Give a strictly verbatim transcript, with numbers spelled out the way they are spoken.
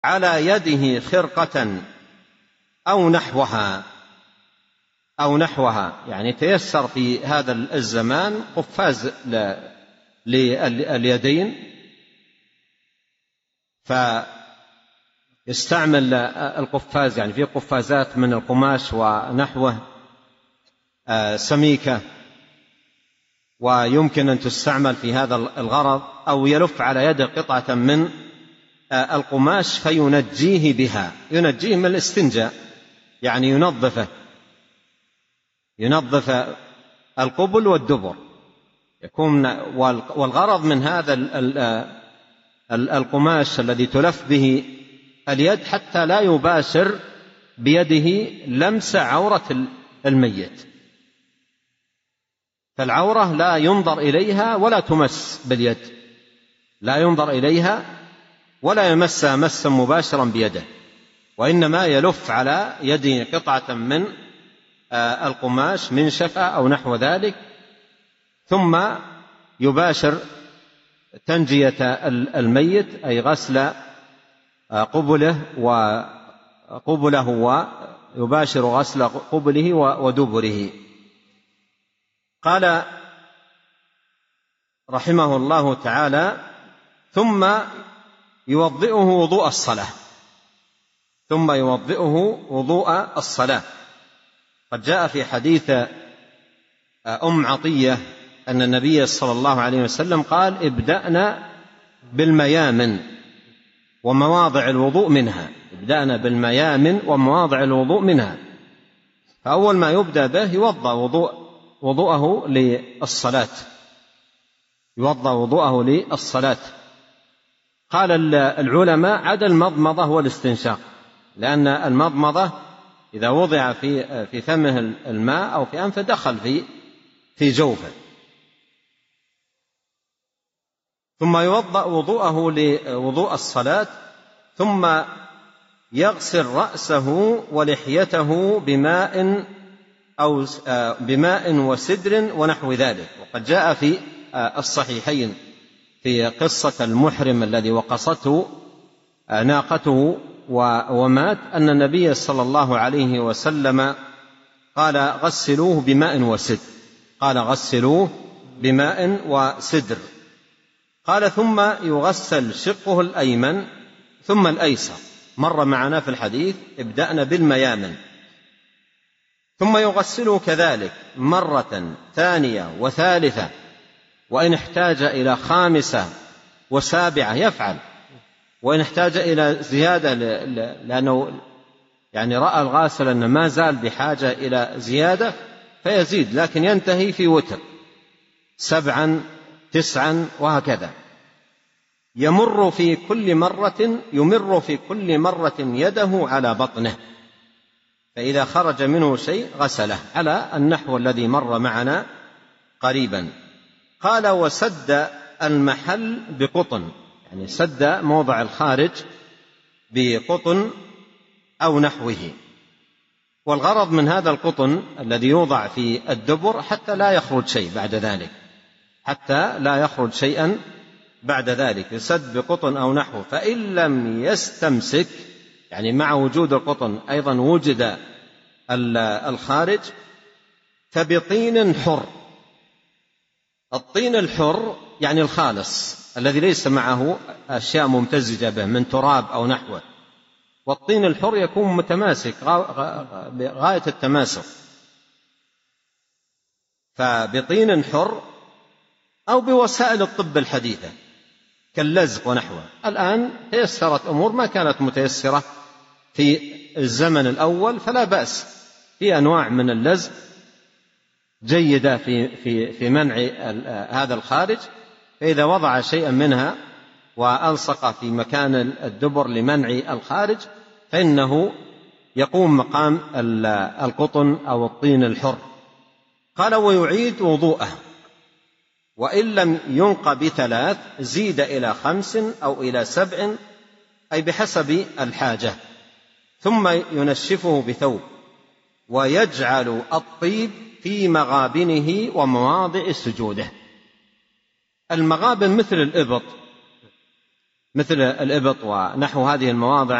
على يده خرقة أو نحوها أو نحوها يعني تيسر في هذا الزمان قفاز لليدين، فيستعمل القفاز، يعني في قفازات من القماش ونحوه سميكة ويمكن أن تستعمل في هذا الغرض، أو يلف على يده قطعة من القماش فينجيه بها، ينجيه من الاستنجاء، يعني ينظفه، ينظف القبل والدبر، يكون والغرض من هذا القماش الذي تلف به اليد حتى لا يباشر بيده لمس عورة الميت، فالعورة لا ينظر إليها ولا تمس باليد، لا ينظر إليها ولا يمسها مسا مباشرا بيده، وإنما يلف على يده قطعة من القماش منشفة أو نحو ذلك، ثم يباشر تنجية الميت أي غسل قبله وقبله ويباشر غسل قبله ودبره. قال رحمه الله تعالى: ثم يوضئه وضوء الصلاة، ثم يوضئه وضوء الصلاة. قد جاء في حديث أم عطية أن النبي صلى الله عليه وسلم قال: ابدأنا بالميامن ومواضع الوضوء منها، ابدأنا بالميامن ومواضع الوضوء منها، فأول ما يبدأ به يوضأ وضوء وضوءه للصلاة، يوضأ وضوءه للصلاة. قال العلماء: عدا المضمضة والاستنشاق، لأن المضمضة إذا وضع في في فمه الماء أو في أنفه دخل في في جوفه. ثم يوضأ وضوءه لوضوء الصلاة، ثم يغسل رأسه ولحيته بماء أو بماء وسدر ونحو ذلك. وقد جاء في الصحيحين في قصة المحرم الذي وقصته ناقته ومات أن النبي صلى الله عليه وسلم قال: غسلوه بماء وسدر، قال: غسلوه بماء وسدر. قال: ثم يغسل شقه الأيمن ثم الأيسر، مر معنا في الحديث: ابدأنا بالميامن. ثم يغسله كذلك مرة ثانية وثالثة، وإن احتاج إلى خامسة وسابعة يفعل، وإن احتاج إلى زيادة لأنه يعني رأى الغاسل أن ما زال بحاجة إلى زيادة فيزيد، لكن ينتهي في وتر سبعا تسعا وهكذا. يمر في كل مرة يمر في كل مرة يده على بطنه، فإذا خرج منه شيء غسله على النحو الذي مر معنا قريبا. قال: وسد المحل بقطن، يعني سد موضع الخارج بقطن أو نحوه. والغرض من هذا القطن الذي يوضع في الدبر حتى لا يخرج شيء بعد ذلك، حتى لا يخرج شيئا بعد ذلك، يسد بقطن أو نحوه. فإن لم يستمسك، يعني مع وجود القطن أيضا وجد الخارج، فبطين حر. الطين الحر يعني الخالص الذي ليس معه أشياء ممتزجة به من تراب أو نحوه، والطين الحر يكون متماسك بغاية التماسك، فبطين حر أو بوسائل الطب الحديثة كاللزق ونحوه. الآن تيسرت أمور ما كانت متيسرة في الزمن الأول، فلا بأس في أنواع من اللزق جيدة في في في منع هذا الخارج، فإذا وضع شيئا منها وألصق في مكان الدبر لمنع الخارج فإنه يقوم مقام القطن أو الطين الحر. قال: ويعيد وضوءه، وإن لم ينق بثلاث زيد إلى خمس أو إلى سبع، أي بحسب الحاجة. ثم ينشفه بثوب، ويجعل الطيب في مغابنه ومواضع سجوده. المغابن مثل الإبط، مثل الإبط ونحو هذه المواضع